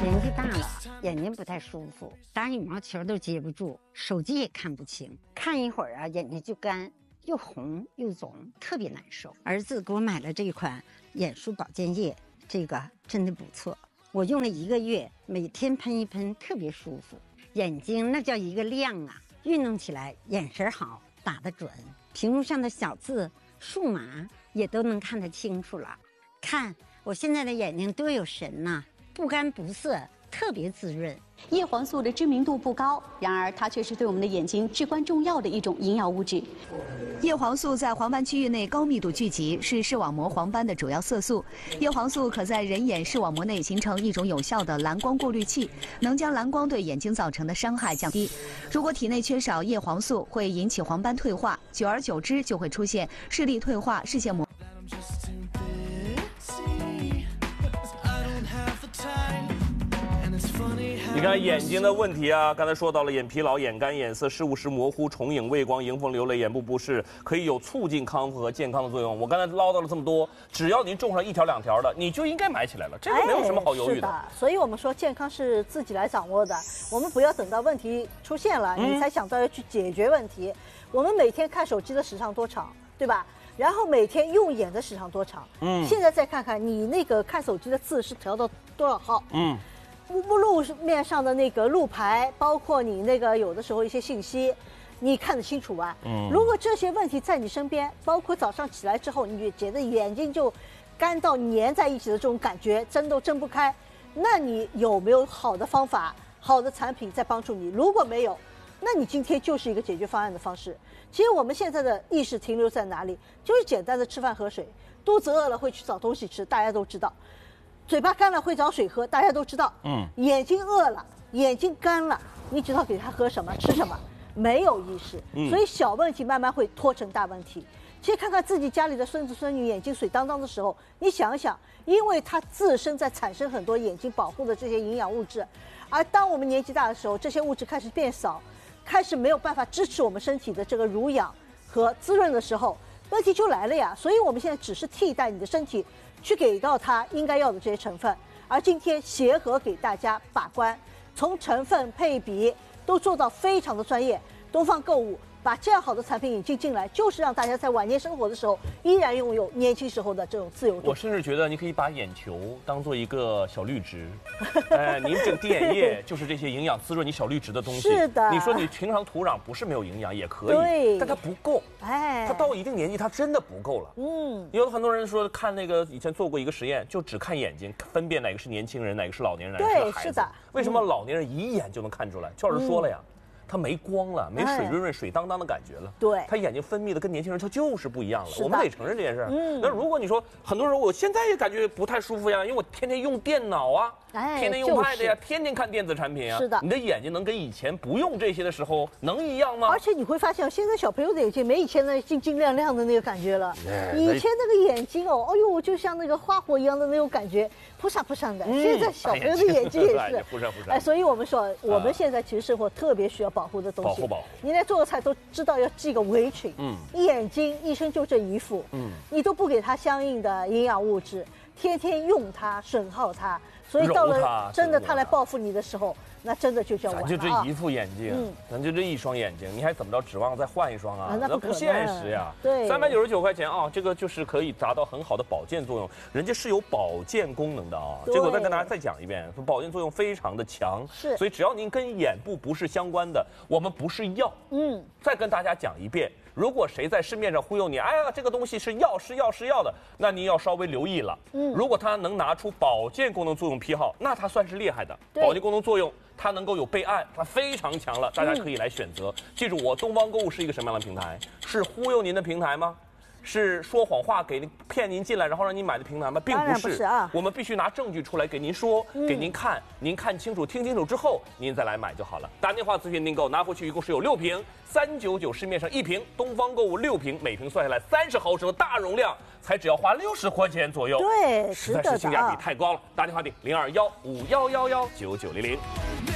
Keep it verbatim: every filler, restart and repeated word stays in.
年纪大了，眼睛不太舒服，打羽毛球都接不住，手机也看不清，看一会儿啊，眼睛就干，又红又肿，特别难受。儿子给我买了这款眼舒保健液，这个真的不错，我用了一个月，每天喷一喷，特别舒服，眼睛那叫一个亮啊！运动起来眼神好，打得准，屏幕上的小字、数码也都能看得清楚了。看我现在的眼睛多有神呐、啊！不干不涩，特别滋润。 叶黄素的知名度不高，然而它却是对我们的眼睛至关重要的一种营养物质。 叶黄素在黄斑区域内高密度聚集，是视网膜黄斑的主要色素。叶黄素可在人眼视网膜内形成一种有效的蓝光过滤器，能将蓝光对眼睛造成的伤害降低。如果体内缺少叶黄素，会引起黄斑退化，久而久之就会出现视力退化、视线模。 你看眼睛的问题啊，刚才说到了眼疲劳、眼干、眼涩、视物时模糊、重影、畏光、迎风流泪、眼部不适，可以有促进康复和健康的作用。我刚才唠叨了这么多，只要您种上一条两条的，你就应该买起来了，这个没有什么好犹豫的。 哎、是的，所以我们说健康是自己来掌握的，我们不要等到问题出现了，嗯、你才想到要去解决问题。我们每天看手机的时长多长，对吧？然后每天用眼的时长多长？嗯，现在再看看你那个看手机的字是调到多少号？嗯。目录面上的那个路牌，包括你那个有的时候一些信息，你看得清楚吗？嗯，如果这些问题在你身边，包括早上起来之后，你觉得眼睛就干到粘在一起的这种感觉，睁都睁不开，那你有没有好的方法、好的产品在帮助你？如果没有，那你今天就是一个解决方案的方式。其实我们现在的意识停留在哪里？就是简单的吃饭喝水，肚子饿了会去找东西吃，大家都知道。嘴巴干了会找水喝，大家都知道。嗯，眼睛饿了，眼睛干了，你知道给他喝什么、吃什么？没有意识，嗯、所以小问题慢慢会拖成大问题。其实看看自己家里的孙子孙女眼睛水当当的时候，你想想，因为他自身在产生很多眼睛保护的这些营养物质，而当我们年纪大的时候，这些物质开始变少，开始没有办法支持我们身体的这个濡养和滋润的时候，问题就来了呀。所以我们现在只是替代你的身体。去给到它应该要的这些成分，而今天协和给大家把关，从成分配比都做到非常的专业。东方购物把这样好的产品引进进来，就是让大家在晚年生活的时候依然拥有年轻时候的这种自由度。 我甚至觉得你可以把眼球当做一个小绿植，哎，您整滴眼液就是这些营养滋润你小绿植的东西。 是的， 你说你平常土壤不是没有营养也可以， 对， 但它不够。哎，它到一定年纪它真的不够了。嗯，有很多人说看那个以前做过一个实验，就只看眼睛分辨哪个是年轻人，哪个是老年人，哪个是孩子。 是的。 为什么老年人一眼就能看出来？赵老师说了呀。嗯，它没光了，没水润润、水当当的感觉了。 对， 他眼睛分泌的跟年轻人他就是不一样了。我们得承认这件事。嗯，那如果你说很多人，我现在也感觉不太舒服呀，因为我天天用电脑啊，哎，天天用 pad 呀，天天看电子产品啊。 是的， 你的眼睛能跟以前不用这些的时候能一样吗？ 而且你会发现，现在小朋友的眼睛没以前那晶晶亮亮的那个感觉了。以前那个眼睛哦，哎呦，就像那个花火一样的那种感觉，扑闪扑闪的。现在小朋友的眼睛也是扑闪扑闪。 哎，所以我们说，我们现在其实生活特别需要保护的东西。 保护保护。 你连做个菜都知道要系个围裙，嗯，眼睛一生就这一副，嗯，你都不给它相应的营养物质，天天用它损耗它，所以到了真的它来报复你的时候，那真的就叫完了。 咱就这一副眼睛，嗯，咱就这一双眼睛，你还怎么着指望再换一双啊？ 那不现实呀。 对， 三百九十九块钱啊，这个就是可以达到很好的保健作用，人家是有保健功能的啊。这个我再跟大家再讲一遍，保健作用非常的强， 是， 所以只要您跟眼部不是相关的，我们不是药，嗯，再跟大家讲一遍。如果谁在市面上忽悠你，哎呀，这个东西是药是药是药的，那您要稍微留意了。嗯，如果它能拿出保健功能作用批号，那它算是厉害的。保健功能作用，它能够有备案，它非常强了，大家可以来选择。嗯、记住，我东方购物是一个什么样的平台？是忽悠您的平台吗？是说谎话给您骗您进来，然后让您买的平台吗？并不是， 不是啊， 我们必须拿证据出来给您说，嗯、给您看，您看清楚、听清楚之后，您再来买就好了。打电话咨询订购，拿回去一共是有六瓶，三九九市面上一瓶，东方购物六瓶，每瓶算下来三十毫升的大容量，才只要花六十块钱左右。 对， 实在是性价比太高了。打电话订零二幺五幺幺幺九九零零。